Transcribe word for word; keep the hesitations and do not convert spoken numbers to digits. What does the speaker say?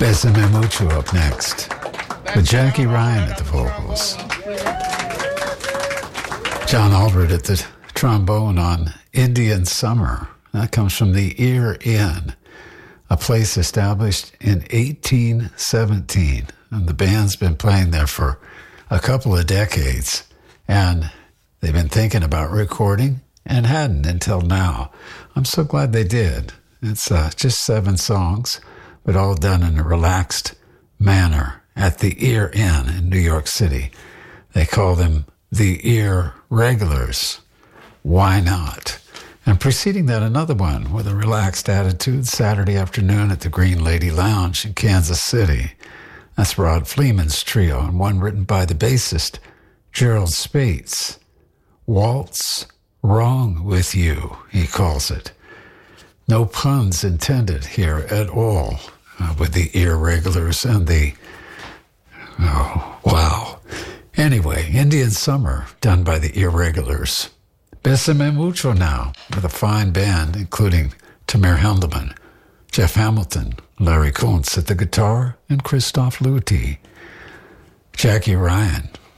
Besame Mucho up next, with Jackie Ryan at the vocals. John Albert at the trombone on Indian Summer. That comes from the Ear Inn, a place established in eighteen seventeen. And the band's been playing there for a couple of decades. And they've been thinking about recording and hadn't until now. I'm so glad they did. It's uh, just seven songs, but all done in a relaxed manner at the Ear Inn in New York City. They call them the Ear Regulars. Why not? And preceding that, another one with a relaxed attitude, Saturday afternoon at the Green Lady Lounge in Kansas City. That's Rod Fleeman's trio, and one written by the bassist, Gerald Spates. Waltz Wrong With You, he calls it. No puns intended here at all uh, with the Ear Regulars and the... Oh, wow. Anyway, Indian Summer, done by the Ear Regulars. Besame Mucho now, with a fine band, including Tamir Hendelman, Jeff Hamilton, Larry Kuntz at the guitar, and Christoph Luthi. Jackie Ryan